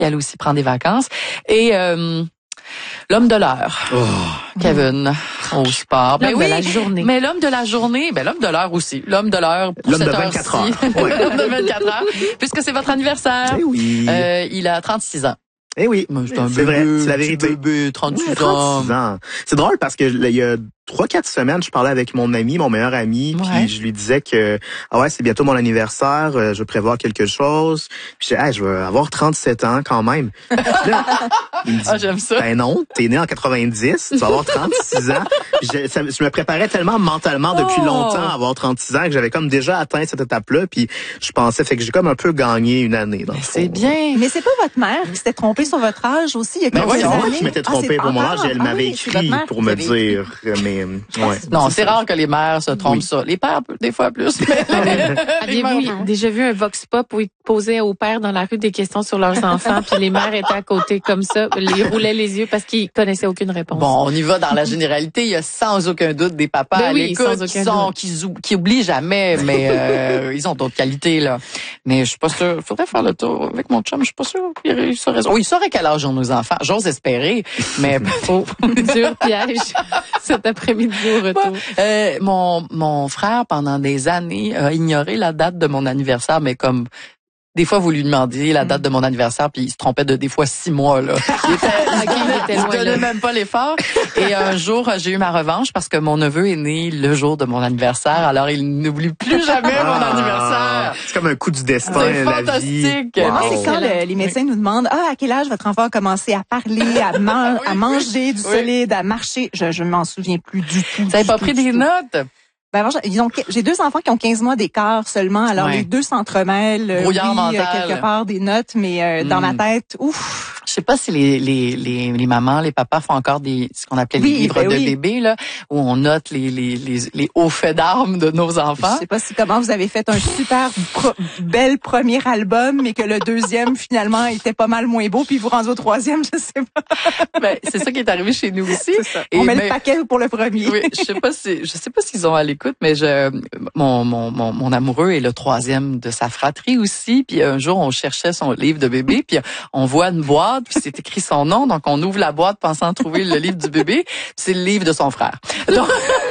Elle aussi prend des vacances. Et l'homme de l'heure, Kevin, au sport. L'homme de la journée. Mais l'homme de la journée, l'homme de l'heure aussi. L'homme de l'heure pour l'homme cette de 24 heures. Ouais. L'homme de 24 heures. Puisque c'est votre anniversaire. Eh oui. Il a 36 ans. Eh oui, c'est vrai, c'est la vérité. Bébé, 36 ans. C'est drôle parce que il y a 3-4 semaines, je parlais avec mon meilleur ami, puis je lui disais que c'est bientôt mon anniversaire, je vais prévoir quelque chose. Puis je disais, je vais avoir 37 ans quand même. Là, il me dit, j'aime ça. Ben non, t'es né en 90, tu vas avoir 36 ans. Je me préparais tellement mentalement depuis longtemps à avoir 36 ans que j'avais comme déjà atteint cette étape-là, puis je pensais, fait que j'ai comme un peu gagné une année. C'est bien. Mais c'est pas votre mère qui s'était trompée sur votre âge aussi il y a quelques années? Moi qui m'étais trompée pour mon âge, elle m'avait écrit pour me dire, mais non, c'est rare que les mères se trompent ça. Les pères, des fois plus. Avez-vous déjà vu un vox pop où ils posaient aux pères dans la rue des questions sur leurs enfants, puis les mères étaient à côté comme ça, ils roulaient les yeux parce qu'ils connaissaient aucune réponse. Bon, on y va dans la généralité. Il y a sans aucun doute des papas à l'écoute qui oublient jamais, mais ils ont d'autres qualités là. Mais je suis pas sûre. Faudrait faire le tour avec mon chum. Je suis pas sûre qu'il saurait. Oui, il saurait quel âge ont nos enfants. J'ose espérer, mais dur piège cet après-midi au retour. Mon frère pendant des années a ignoré la date de mon anniversaire, mais comme des fois, vous lui demandiez la date de mon anniversaire, puis il se trompait de des fois 6 mois, là. Il donnait même pas l'effort. Et un jour, j'ai eu ma revanche parce que mon neveu est né le jour de mon anniversaire, alors il n'oublie plus jamais mon anniversaire. C'est comme un coup du destin, c'est fantastique. La vie. Moi, c'est quand les médecins nous demandent, à quel âge votre enfant a commencé à parler, à manger du solide, à marcher. Je m'en souviens plus du tout. Vous n'avez pas pris des notes? Ben, j'ai 2 enfants qui ont 15 mois d'écart seulement, alors les deux s'entremêlent. Brouillard mental. Quelque part des notes, mais dans ma tête, ouf. Je sais pas si les mamans, les papas font encore ce qu'on appelait les livres de bébés, là, où on note les hauts faits d'armes de nos enfants. Je sais pas comment vous avez fait un super bel premier album, mais que le deuxième, finalement, était pas mal moins beau, puis vous rendez au troisième, je sais pas. Ben, c'est ça qui est arrivé chez nous aussi. C'est ça. On met le paquet pour le premier. Oui, je sais pas s'ils ont à l'écoute, mais mon amoureux est le troisième de sa fratrie aussi, puis un jour, on cherchait son livre de bébé, puis on voit une boîte, puis c'est écrit son nom, donc on ouvre la boîte pensant trouver le livre du bébé, puis c'est le livre de son frère. Donc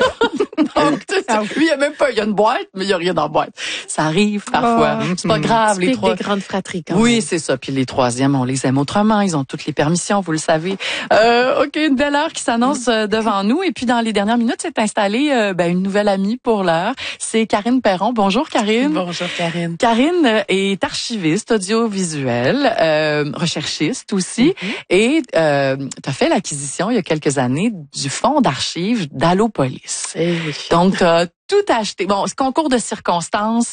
lui, il y a une boîte, mais il y a rien dans la boîte. Ça arrive parfois. C'est pas grave, les trois. Des grandes fratries, quand même. C'est ça. Puis les troisièmes, on les aime autrement. Ils ont toutes les permissions, vous le savez. OK, une belle heure qui s'annonce devant nous. Et puis, dans les dernières minutes, s'est installée une nouvelle amie pour l'heure. C'est Karine Perron. Bonjour, Karine. Bonjour, Karine. Karine est archiviste audiovisuelle, recherchiste aussi. Et tu as fait l'acquisition, il y a quelques années, du fonds d'archives d'Allopolis. Donc, tu as tout acheté. Bon, ce concours de circonstances,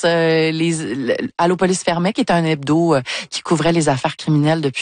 Allopolis fermait, qui est un hebdo qui couvrait les affaires criminelles depuis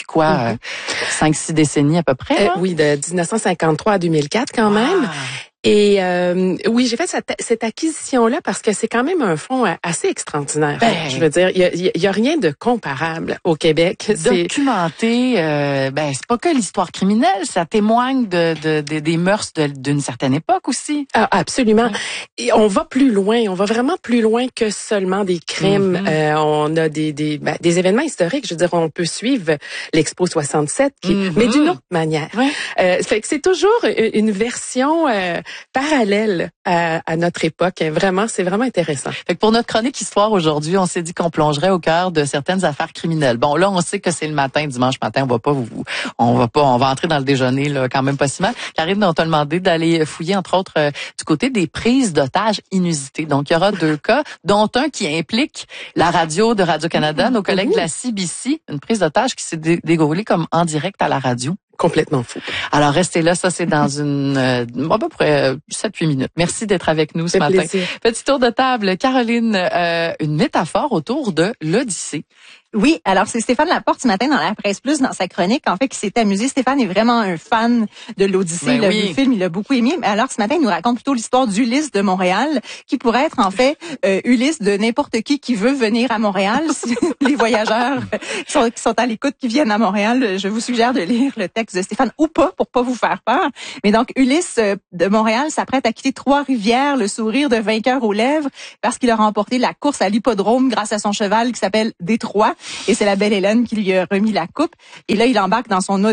5-6 décennies à peu près. Oui, de 1953 à 2004 quand même. Et oui, j'ai fait cette acquisition-là parce que c'est quand même un fonds assez extraordinaire. Je veux dire, il y a rien de comparable au Québec. Documenté, c'est pas que l'histoire criminelle, ça témoigne des mœurs d'une certaine époque aussi. Ah, absolument. Et on va plus loin, on va vraiment plus loin que seulement des crimes. On a des événements historiques. Je veux dire, on peut suivre l'Expo 67, mais d'une autre manière. Fait que c'est toujours une version parallèle à notre époque. Vraiment, c'est vraiment intéressant. Fait que pour notre chronique histoire aujourd'hui, on s'est dit qu'on plongerait au cœur de certaines affaires criminelles. Bon, là, on sait que c'est le matin, dimanche matin, on va entrer dans le déjeuner, là, quand même pas si mal. Karine, on t'a demandé d'aller fouiller, entre autres, du côté des prises d'otages inusitées. Donc, il y aura 2 cas, dont un qui implique la radio de Radio-Canada, nos collègues de la CBC, une prise d'otage qui s'est déroulée comme en direct à la radio. Complètement fou. Alors, restez là. Ça, c'est dans à peu près 7-8 minutes. Merci d'être avec nous ce matin. Plaisir. Petit tour de table. Caroline, une métaphore autour de l'Odyssée. Oui, alors c'est Stéphane Laporte ce matin dans la Presse Plus, dans sa chronique, en fait, qui s'est amusé. Stéphane est vraiment un fan de l'Odyssée. Il a vu le film, il l'a beaucoup aimé. Mais alors ce matin, il nous raconte plutôt l'histoire d'Ulysse de Montréal, qui pourrait être en fait Ulysse de n'importe qui veut venir à Montréal. Si les voyageurs qui sont à l'écoute, qui viennent à Montréal, je vous suggère de lire le texte de Stéphane, ou pas, pour pas vous faire peur. Mais donc, Ulysse de Montréal s'apprête à quitter Trois-Rivières, le sourire de vainqueur aux lèvres, parce qu'il a remporté la course à l'hippodrome grâce à son cheval qui s'appelle Détroit. et c'est la belle Hélène qui lui a remis la coupe. Et là, il embarque dans son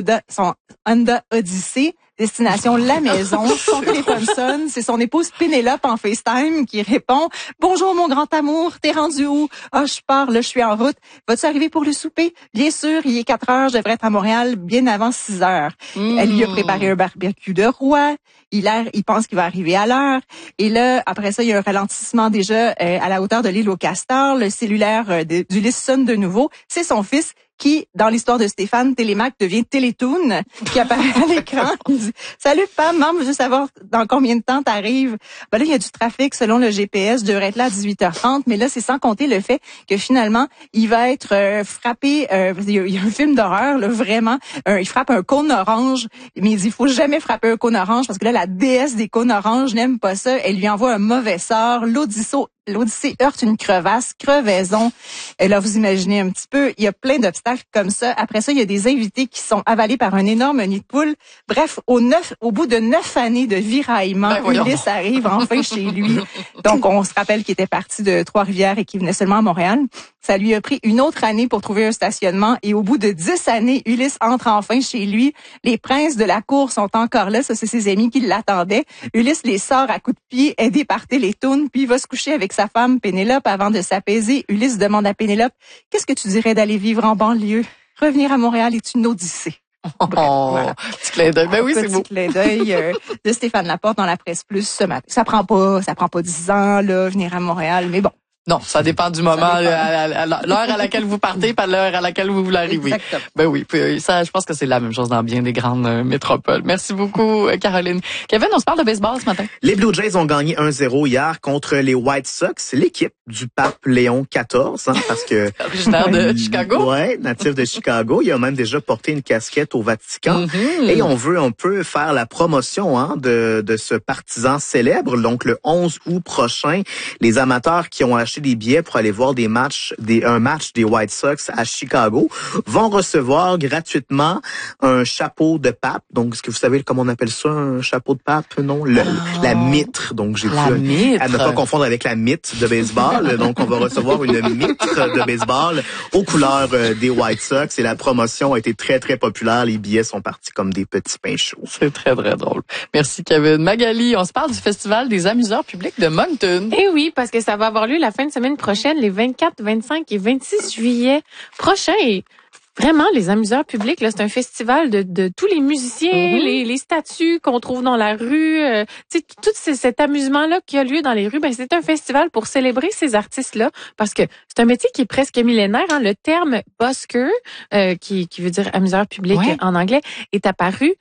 Honda Odyssey, destination la maison. Son téléphone sonne, c'est son épouse Pénélope en FaceTime qui répond « Bonjour mon grand amour, t'es rendu où? Ah, je pars, là, je suis en route. Vas-tu arriver pour le souper? Bien sûr, il est 4 heures, je devrais être à Montréal bien avant 6 heures. Elle lui a préparé un barbecue de roi. Il pense qu'il va arriver à l'heure. Et là, après ça, il y a un ralentissement déjà à la hauteur de l'île aux Castors. Le cellulaire d'Ulysse sonne de nouveau. C'est son fils qui, dans l'histoire de Stéphane, Télémac devient Télétoon, qui apparaît à l'écran. Il dit « Salut Pam, maman, je veux savoir dans combien de temps t'arrives. » Ben là, il y a du trafic selon le GPS, je devrais être là à 18h30, mais là, c'est sans compter le fait que finalement, il va être frappé, il y a un film d'horreur, là, vraiment, il frappe un cône orange, mais il dit « Il faut jamais frapper un cône orange, parce que là, la déesse des cônes oranges n'aime pas ça, elle lui envoie un mauvais sort, l'Odyssée heurte une crevaison. Et là, vous imaginez un petit peu, il y a plein d'obstacles comme ça. Après ça, il y a des invités qui sont avalés par un énorme nid de poule. Bref, au bout de 9 années de viraillement, Ulysse arrive enfin chez lui. Donc, on se rappelle qu'il était parti de Trois-Rivières et qu'il venait seulement à Montréal. Ça lui a pris une autre année pour trouver un stationnement et au bout de 10 années, Ulysse entre enfin chez lui. Les princes de la cour sont encore là. Ça, c'est ses amis qui l'attendaient. Ulysse les sort à coups de pied, aidé par Télétoon, puis il va se coucher avec sa femme Pénélope avant de s'apaiser. Ulysse demande à Pénélope, qu'est-ce que tu dirais d'aller vivre en banlieue? Revenir à Montréal est une odyssée. Bref, voilà. Petit clin d'œil. Ben oui, c'est beau. Petit clin d'œil de Stéphane Laporte dans la Presse Plus ce matin. Ça prend pas 10 ans, là, venir à Montréal, mais bon. Non, ça dépend du moment, à l'heure à laquelle vous partez, pas l'heure à laquelle vous voulez arriver. Exactement. Ben oui, puis ça, je pense que c'est la même chose dans bien des grandes métropoles. Merci beaucoup, Caroline. Kevin, on se parle de baseball ce matin. Les Blue Jays ont gagné 1-0 hier contre les White Sox, l'équipe du pape Léon XIV, parce que originaire de Chicago. Ouais, natif de Chicago. Il a même déjà porté une casquette au Vatican. Et on peut faire la promotion de ce partisan célèbre. Donc le 11 août prochain, les amateurs qui ont acheté des billets pour aller voir un match des White Sox à Chicago vont recevoir gratuitement un chapeau de pape. Donc, est-ce que vous savez comment on appelle ça, un chapeau de pape? Non, la mitre. Donc, j'ai dit à ne pas confondre avec la mythe de baseball. Donc, on va recevoir une mitre de baseball aux couleurs des White Sox et la promotion a été très, très populaire. Les billets sont partis comme des petits pains chauds. C'est très, très drôle. Merci, Kevin. Magali, on se parle du Festival des amuseurs publics de Moncton. Eh oui, parce que ça va avoir lieu la fin de semaine prochaine, les 24, 25 et 26 juillet prochains. Et vraiment, les amuseurs publics, là, c'est un festival de tous les musiciens, les statues qu'on trouve dans la rue, tout cet amusement-là qui a lieu dans les rues, ben c'est un festival pour célébrer ces artistes-là, parce que c'est un métier qui est presque millénaire. Hein. Le terme busker, qui veut dire amuseur public en anglais, est apparu.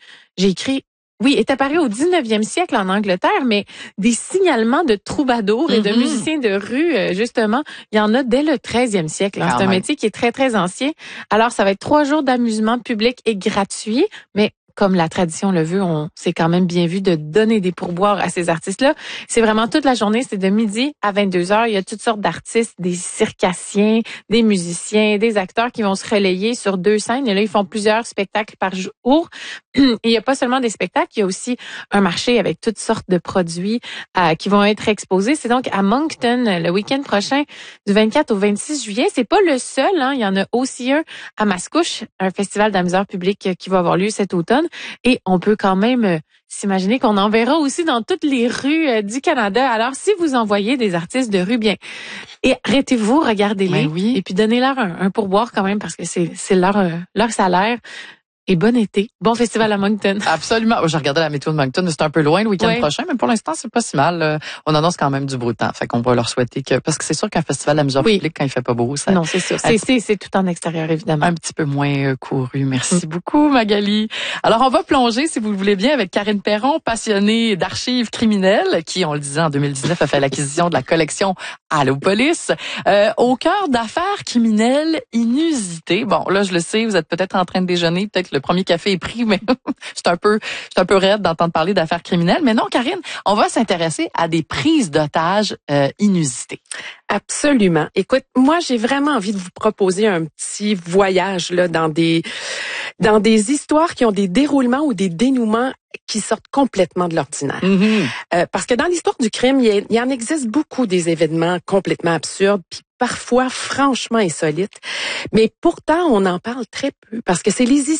Est apparu au 19e siècle en Angleterre, mais des signalements de troubadours et de musiciens de rue, justement, il y en a dès le 13e siècle. Hein. C'est un métier qui est très, très ancien. Alors, ça va être 3 jours d'amusement public et gratuit, mais comme la tradition le veut, on s'est quand même bien vu de donner des pourboires à ces artistes-là. C'est vraiment toute la journée, c'est de midi à 22h. Il y a toutes sortes d'artistes, des circassiens, des musiciens, des acteurs qui vont se relayer sur 2 scènes. Et là, ils font plusieurs spectacles par jour. Et il n'y a pas seulement des spectacles, il y a aussi un marché avec toutes sortes de produits qui vont être exposés. C'est donc à Moncton le week-end prochain, du 24 au 26 juillet. C'est pas le seul, hein. Il y en a aussi un à Mascouche, un festival d'amuseurs publics qui va avoir lieu cet automne. Et on peut quand même s'imaginer qu'on en verra aussi dans toutes les rues du Canada. Alors, si vous envoyez des artistes de rue, bien, et arrêtez-vous, regardez-les, et puis donnez-leur un pourboire quand même, parce que c'est leur salaire. Et bon été. Bon festival à Moncton. Absolument. J'ai regardé la météo de Moncton. C'est un peu loin le week-end prochain, mais pour l'instant, c'est pas si mal. On annonce quand même du beau temps. Fait qu'on va leur souhaiter parce que c'est sûr qu'un festival d'amuseurs publics, quand il fait pas beau, ça. Non, c'est sûr. C'est tout en extérieur, évidemment. Un petit peu moins couru. Merci beaucoup, Magali. Alors, on va plonger, si vous le voulez bien, avec Karine Perron, passionnée d'archives criminelles, qui, on le disait, en 2019, a fait l'acquisition de la collection Allopolis, au cœur d'affaires criminelles inusitées. Bon, là, je le sais, vous êtes peut-être en train de déjeuner, peut-être le premier café est pris, mais c'est un peu raide d'entendre parler d'affaires criminelles. Mais non, Karine, on va s'intéresser à des prises d'otages inusitées. Absolument. Écoute, moi, j'ai vraiment envie de vous proposer un petit voyage là dans des histoires qui ont des déroulements ou des dénouements qui sortent complètement de l'ordinaire. Parce que dans l'histoire du crime, il y en existe beaucoup des événements complètement absurdes, puis parfois franchement insolites. Mais pourtant, on en parle très peu parce que c'est les